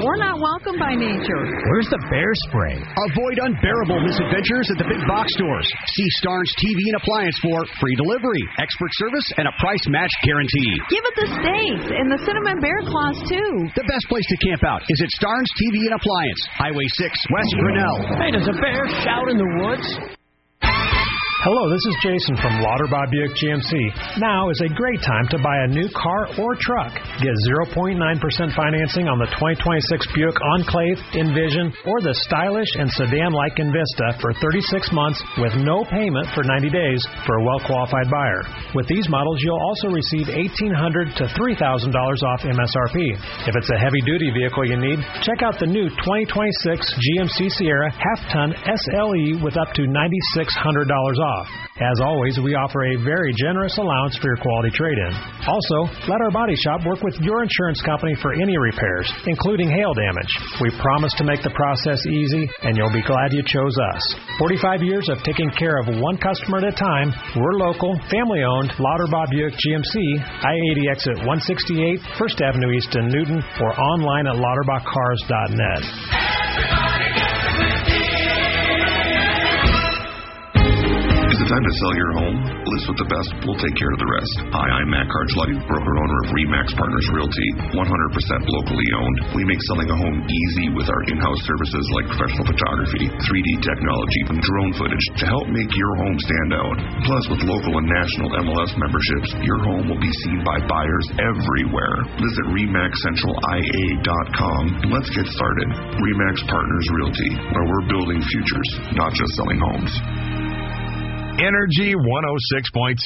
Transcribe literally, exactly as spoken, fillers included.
or not welcome by nature. Where's the bear spray? Avoid unbearable misadventures at the big box stores. See Starnes T V and Appliance for free delivery, expert service, and a price match guarantee. Give it the steaks and the cinnamon bear claws, too. The best place to camp out is at Starnes T V and Appliance, Highway six, West Grinnell. Hey, does a bear shout in the woods? Hello, this is Jason from Lauterbach Buick G M C. Now is a great time to buy a new car or truck. Get zero point nine percent financing on the twenty twenty-six Buick Enclave, Envision, or the stylish and sedan-like Envista for thirty-six months with no payment for ninety days for a well-qualified buyer. With these models, you'll also receive eighteen hundred dollars to three thousand dollars off M S R P. If it's a heavy-duty vehicle you need, check out the new twenty twenty-six G M C Sierra half-ton S L E with up to nine thousand six hundred dollars off. As always, we offer a very generous allowance for your quality trade-in. Also, let our body shop work with your insurance company for any repairs, including hail damage. We promise to make the process easy, and you'll be glad you chose us. forty-five years of taking care of one customer at a time. We're local, family-owned, Lauterbach Buick G M C, I eighty exit one sixty-eight, First Avenue East in Newton, or online at lauterbach cars dot net. Is it time to sell your home? List with the best. We'll take care of the rest. Hi, I'm Matt Karjludi, broker-owner of RE/MAX Partners Realty, one hundred percent locally owned. We make selling a home easy with our in-house services like professional photography, three D technology, and drone footage to help make your home stand out. Plus, with local and national M L S memberships, your home will be seen by buyers everywhere. Visit remax central I A dot com and let's get started. RE/MAX Partners Realty, where we're building futures, not just selling homes. Energy one oh six point six.